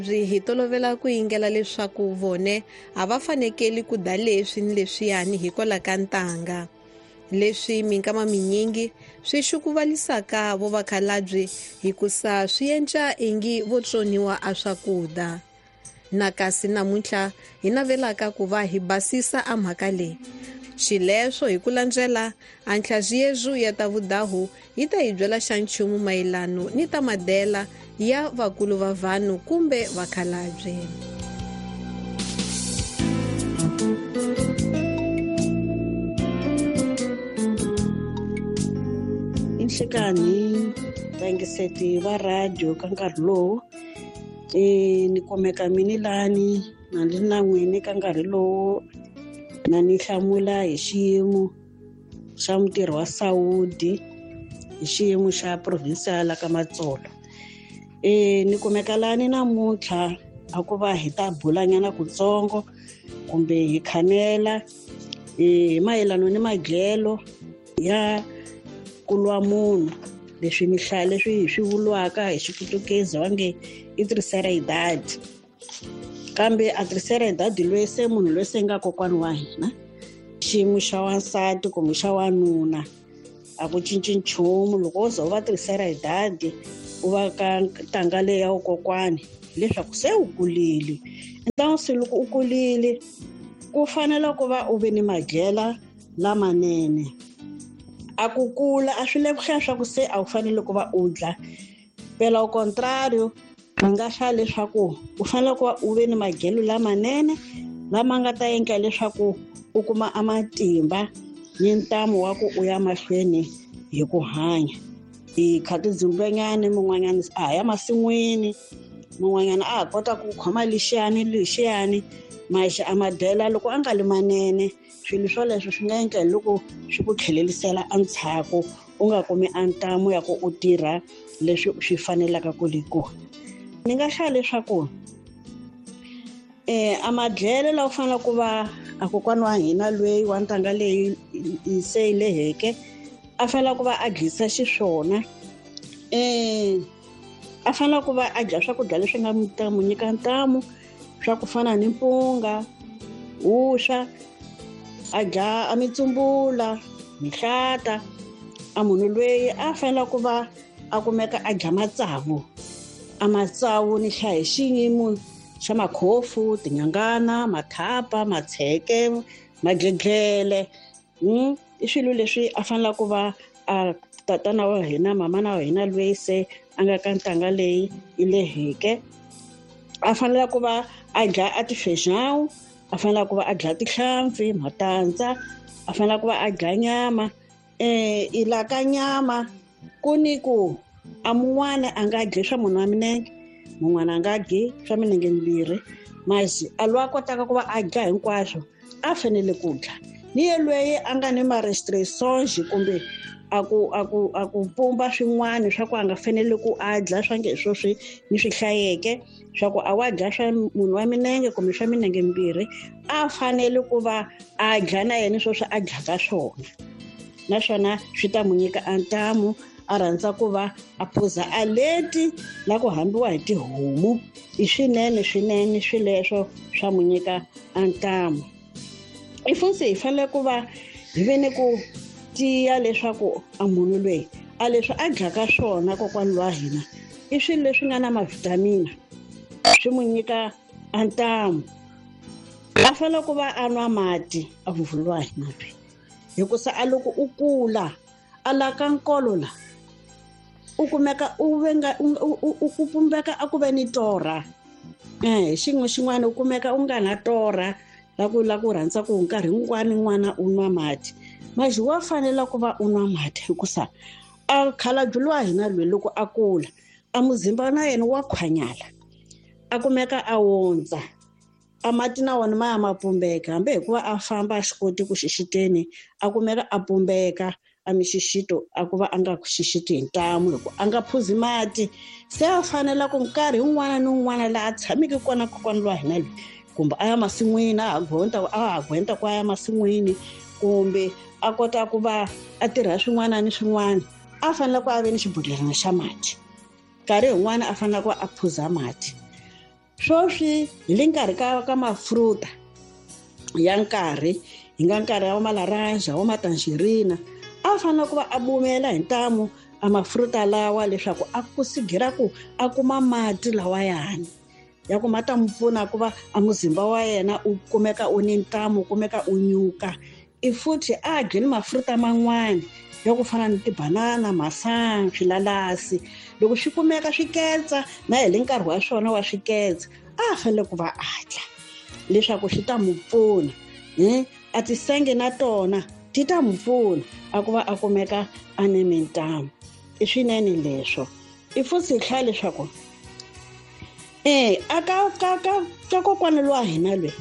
Hi tolovela ku yingela leswaku vone a va fanekeli ku dya leswi ni leswiyani hikokwalaho ka ntanga. Leswi minkama minyingi swi xukuvalisaka vo vakhalabye hikusa swi endla ingi vo tsoniwa a swakudya. Na kasi namuntlha hi navelaka ku va hi basisa a mhaka leyi. Xileswo hi ku landzela antlhazi Yezu ya ta vudahu yi ta hi byela xa nchumu mayelano ni ta madela ya vakulu va vanhu kumbe vakhalabye. Inhlekani tangiseti va radio ka nkarhi lowu ni kumeka mini lani na ndi na n'wini ka nkarhi lowu na ni hlamula hi xiyimo xa mutirhi wa Saudi hi xiyimo xa provincial ka Matsolo. Ni kumeka lani namuntlha a ku va hi ta bulanyana kutsongo kumbe hi khanela mayelano ni madyelo ya kulwa munhu leswi leswi hi swi vuriwaka hi xiputukezi va nge i triceridad. Kambe a triceridad loyi se munhu loyi se nga kokwani wa hina xiyimo xa wansati kumbe xa wanuna a ku cinci nchumu. Loko wo za u va triceridad u va ka ntanga leyi ya kokwani leswaku se u kulile. Ntlangu se loko u kulile ku fanele ku va u ve ni madyela lamanene. A ku kula a swi le ku hlaya swa ku se a wu fanele ku va u dya. Phela au contrario u nga hlaya leswaku u fanele ku va u ve ni madyelo lamanene lama nga ta endla leswaku u kuma a matimba ni ntamu wa ku u ya mahlweni hi ku hanya. Khati dzumbenyana mun'wanyana a ya masin'wini, mun'wanyana a ha kota ku khoma lexiyani maxa a madyela loko a nga le manene. Swilo swoleswo swi nga endla loko swi ku tlhelerisela endzhaku u nga kumi a ntamu ya ku u tirha leswi swi fanelaka ku le kona. Ni nga hlaya leswaku a madyelo lawa u fanele ku va a kokwani wa hina loyi wa ntanga leyi se yi leheke a fanele ku va a dyisa xiswona. A fanele ku va a dya swakudya leswi nga mu nyika ntamu swa ku fana ni mpunga, vuswa, a dya a mitsumbula, mihlata. A munhu loyi a fanele ku va a kumeka a dya matsavu. A matsavu ni hlaya hi xiyimo xa makhofu, tinyangana, mathapa, matsheke, magegele. I swilo leswi a fanele ku va a tatana wa hina mamana wa hina loyi se a nga ka ntanga leyi yi leheke a fanele ku va a dya a tifejawu, a fanele ku va a dya tihlampfi, matandza, a fanele ku va a dya nyama. I la ka nyama ku ni ku a mun'wana a nga dyi swa munhu wa milenge, mun'wana a nga dyi swa milenge mbirhi. Masi a loyi a kotaka ku va a dya hinkwaswo a fanele ku dya. Ni ye loyi a nga ni ma-restrictions kumbe a ku pumba swin'wana swa ku a nga fanele ku a dya swa nge swo swi ni swi hlayeke swa ku a wa dya swa munhu wa milenge kumbe swa milenge mbirhi a fanele ku va a dya na yena sweswo a dyaka swona. Naswona swi ta n'wi nyika a ntamu. A rhandza ku va a phuza a leti la ku hambiwa hi tihomu. I swinene swileswo swa n'wi nyika a ntamu. Futhi hi fanele ku va hi ve ni ku tiya leswaku a munhu loyi a leswi a dyaka swona kokwani wa hina i swilo leswi nga na ma-vitamin swi n'wi nyika a ntamu. A fanele ku va a nwa mati a vuvuliwa hi mati hikusa a loko u kula a la ka nkolo la u kumeka u pumbeka a ku ve ni torha. Xin'wana u kumeka u nga na torha la ku rhandza ku nkarhi wun'wana n'wana u nwa mati. Manje wa fanele ku va u nwa mati hikusa a khalabye wa hina loyi loko a kula a muzimba na yena wa khwanyala a kumeka a wondza. A mati na wona ma ya ma pumbeka hambi hikuva a famba a swi koti ku xixiteni a kumeka a pumbeka a mixixito a ku va a nga xixiti hi ntamu loko a nga phuzi mati. Se a fanele ku nkarhi wun'wana ni wun'wana laha a tshameke kona kokwani wa hina loyi kumbe a ya masin'wini a ha gwenta ku a ya masin'wini kumbe a kota ku va a tirha swin'wana ni swin'wana a fanele ku a ve ni xibodhlelana xa mati. Nkarhi wun'wana a fanele ku a phuza mati. sweswi hi le nkarhi ka mafruta ya nkarhi hi nga nkarhi ya malaranja wa matangerina a fanele ku va a bumela hi ntamu a mafruta lawa leswaku a ku sigira ku a kuma mati lawayani ya ku ma ta n'wi pfuna ku va a muzimba wa yena u kumeka u ni ntamu kumeka u nyuka futhi a dye ni mafruta man'wani ya ku fana ni tibanana masangu swilalasi loko swi kumeka swi ketsa na hi le nkarhi wa swona wa swiketsa a fanele ku va a dya leswaku swi ta n'wi pfuna a tisenge na tona ti ta n'wi pfuna a ku va a kumeka a ni mintamu i swinene leswo futhi hi hlaya leswaku ka kokwana lowa hina lweyi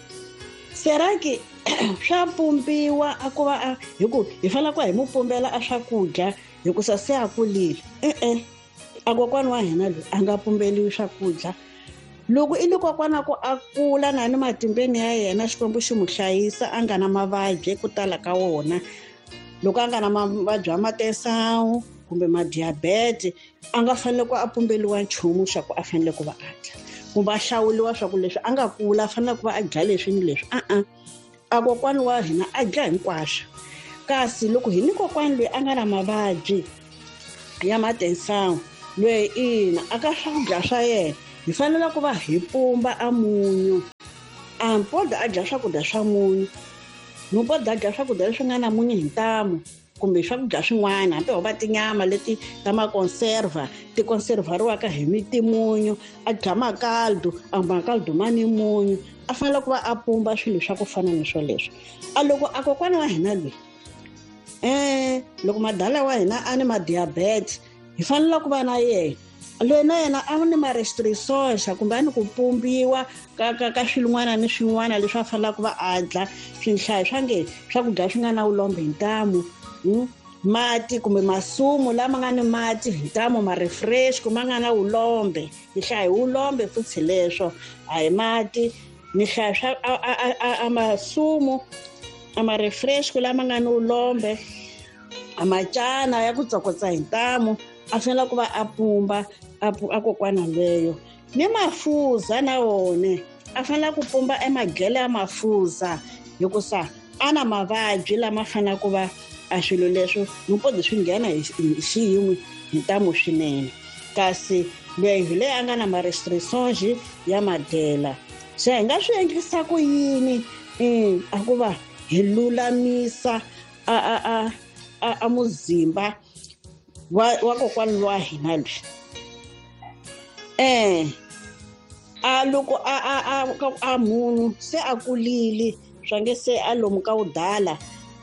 seraki swa pumbiwa a ku va hi ku hi fanele ku hi mu pumbela a swakudya hikusa se a kulile a kokwana wa hina loyi a nga pumbeliwi swakudya loko i le kokwana ku a kula na ni matimbeni ya yena xikwembu xi mu hlayisa a nga na mavabyi ku tala ka wona loko a nga na mavabyi ya matesangu kumbe madiabete a nga fanele ku a pumbeliwa nchumu swa ku a fanele ku va a dya kumbe a hlawuliwa swa ku leswi a nga kula a fanele ku va a dya leswi ni leswi a kokwani wa hina a dya hinkwaswo kasi loko hi ni kokwani loyi a nga na mavabyi ya matesangu loyi ina a ka swakudya swa yena hi fanele ku va hi pumba a munyu a mpoda a dya swakudya swa munyu mpoda a dya swakudya leswi nga na munyu hi ntamu kumbe swakudya swin'wana hambi ho va tinyama leti ta makonserva ti konservariwaka hi mitimunyu a dya makaldu makaldu ma ni munyu a fanele ku va a pumba swilo swa ku fana ni swoleswo loko a kokwana wa hina loyi loko madala wa hina a ni madiabete hi fanele ku va na yena loyi na yena a ni ma-restrictions kumbe a ni ku pumbiwa ka swin'wana ni swin'wana leswi a faneleke ku va a dya swinhlayo swa nge swakudya swi nga na vulombe hi ntamu mati kumbe masumu lama nga ni mati hi ntamu ma-refresh kumbe ma nga na vulombe hi hlaya hi vulombe futhi leswo a hi mati ni hlaya swa a masumu a ma-refresh ku lama nga ni vulombe a macana ya ku tsokotsa hi ntamu a fanele ku va a pumba a kokwana leyo ni mafuza na wona a fanele ku pumba emaghele ya mafuza hikusa a na mavabyi lama fanele ku va a swilo leswo mupodi swi nghena hi xiyimo hi ntamu swinene kasi leyi hi leyi a nga na ma-restrictions ya madyela se hi nga swi endlisa ku yini a ku va hi lulamisa a muzimba wa kokwani wa hina loyi loko a munhu se a kulile swa nge se a lomu ka udala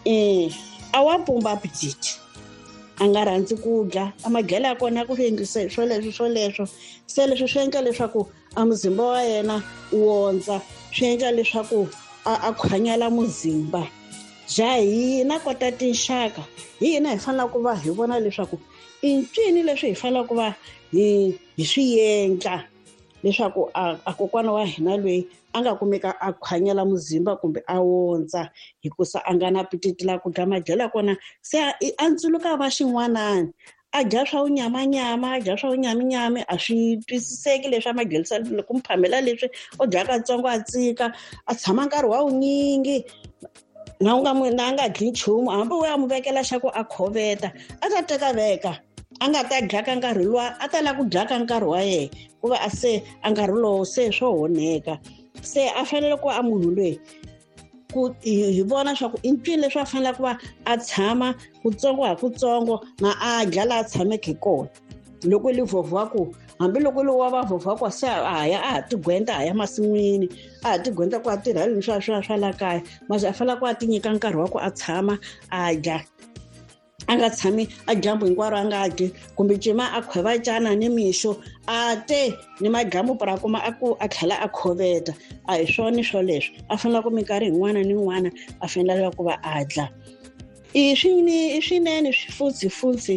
a wa pumba apetite a nga rhandzi ku dya a maghele ya kona ku swi endlisa swoleswo se leswi swi endla leswaku a muzimba wa yena u wondza swi endla leswaku a khwanyala muzimba ja hina kota tinxaka hi hina hi fanele ku va hi vona leswaku i ncini leswi hi fanele ku va hi swi endla leswaku a kokwana wa hina loyi a nga kumeka a khwanyela muzimba kumbe a wondza hikusa a nga na apetite la ku dya madyelo ya kona se a ntsuluka va xin'wanani a dya swa unyamanyama a dya swa unyaminyami a swi twisiseki leswi a madyelisa ku mi phamela leswi o dyaka ntsongo a tsika a tshama nkarhi wa wunyingi na a nga dyi nchumu hambi u ya mu vekela xa ku a khoveta a ta teka veka a nga ta dyaka nkarhi luwa a ta la ku dyaka nkarhi wa yena ku va a se a nkarhi lowu se swo honeka se a fanele ku a munhu loyi ku hi vona swa ku i ncini leswi a fanele ku va a tshama kutsongo hi kutsongo na a dya laha a tshameke kona loko li vhovhaku hambiloko lowu wa va vhovhaku se a ha tigwenta a ya masin'wini a ha tigwenta ku a tirha leswi swa la kaya mase a fanele ku a ti nyika nkarhi wa ku a tshama a dya a nga tshami a dyambu hinkwaro a nga dyi kumbe cima a khweva cana ni mixo a te ni madyambu para kuma a tlhela a khoveta a hi swona swoleswo a fanele ku minkarhi yin'wana ni yin'wana a fanele ku va a dya i swinene futhi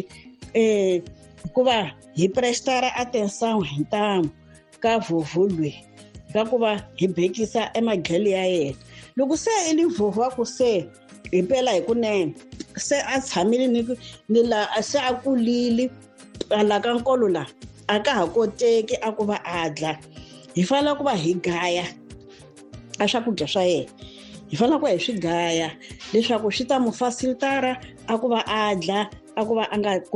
ku va hi prestara atenção hi ntamu ka vhovho loyi ka ku va hi bekisa emaghele ya yena loko se i li vhovha ku se himpela hi kunene se a tshamile ni la se a kulile la ka nkolo la a ka ha koteki a ku va a dya hi fanele ku va hi gaya a swakudya swa yena, hi fanele ku va hi swi gaya leswaku swi ta mu fasilitara a ku va a dya, a ku va a nga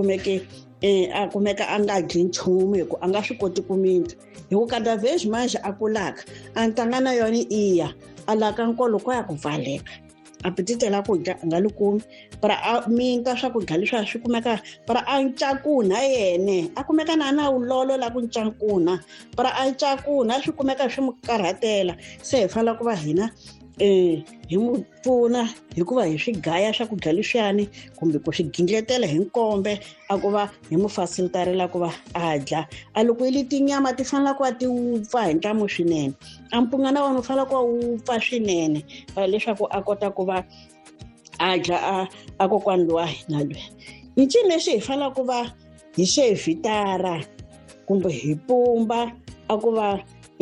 a kumeka a nga dyi nchumu hi ku a nga swi koti ku mita. Hi ku kada vheswi manjhe a kulaka a ntanga na yona iya a laka nkolo ko ya ku pfaleka, apetite la ku dya a nga li kumi, para a minta swakudya leswi swi kumeka para a ncakuna yene a kumeka na ulolo la ku ncakuna, para a ncakuna swi kumeka swi mu karhatela. Se hi fanele ku va hina hi mu pfuna hikuva hi swi gaya swakudya leswiyani kumbe ku swi gindletela hi nkombe a ku va hi mu fasilitarela ku va a dya. A loko yi li tinyama ti fanele ku va ti wupfa hi ntamu swinene, a mpunga na wona wu fanele ku va wupfa swinene leswaku a kota ku va a dya a kokwani lowa hina lweyi. Hi ncini lexi hi fanele ku va hi xevhitara kumbe hi pumba a ku va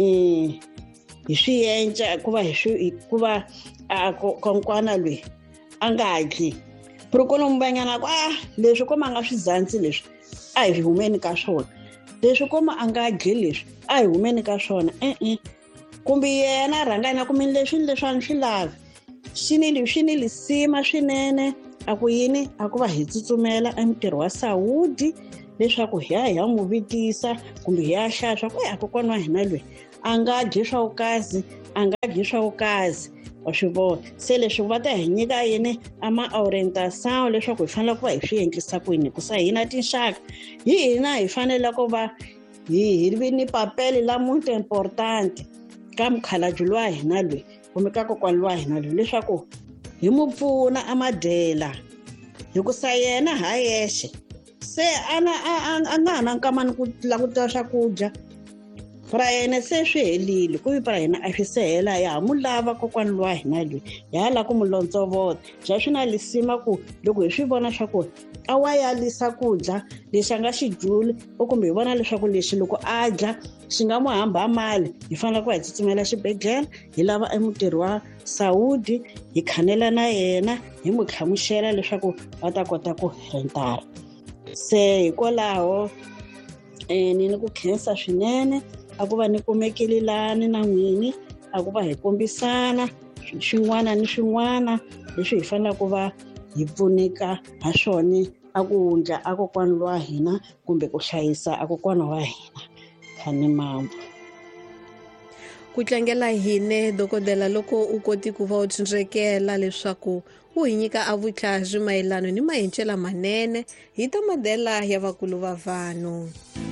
hi swi yenca ku va ku va kokwana loyi a nga dyi. Purukulumbanyana ku leswi koma a nga swi dzandzi leswi a hi humeni ka swona, leswi koma a nga dyi leswi a hi humeni ka swona. Kumbe yena a rhanga na ku mini leswi leswi swi lavi swi ni lisima swinene a ku yini a ku va hi tsutsumela emintirho wa sawudi leswaku hi ya n'wi vitisa kumbe hi ya hlaya swa ku kokwana wa hina loyi a nga dyi swa vukazi, a nga dyi swa vukazi wa swi vona. Se leswi va ta hi nyika yini orientation leswaku hi fanele ku va hi swi endlisa ku yini, hikusa hina tinxaka hi hina hi fanele ku va hi vi ni papeli la muito importante ka mukhalabye lowa hina loyi kumbe ka kokwani lowa hina loyi leswaku hi mu pfuna a madyela hikusa yena ha yexe se a nga ha na nkamani ku languta swakudya. Para yena se swi helile ku vi para hina a swi se hela ha mu lava kokwani lowa hina loyi hi ya lava ku mu lontsovota bya swi na lisima ku loko hi swi vona swa ku a wa ya lisa kudya lexi a nga xi dyuli kumbe hi vona leswaku lexi loko a dya xi nga mu hamba mali hi fanele ku va hi tsutsumela xibedhlele hi lava emutirhi wa sawudi hi khanela na yena hi mu tlhamuxela leswaku va ta kota ku rentara. Se hikwalaho ni ku khensa swinene a ku va ni kumekeli lani na n'wini a ku va hi kombisana swin'wana ni swin'wana leswi hi fanele ku va hi pfuneka ha swona a ku ndla a kokwani wa hina kumbe ku hlayisa a kokwana wa hina khani mambo. Ku tlangela hine dokodela loko u koti ku va u tsundzuxekela leswaku u hi nyika a vutlhari mayelana ni mahencelo manene hi ta modela ya vakulu va vanhu.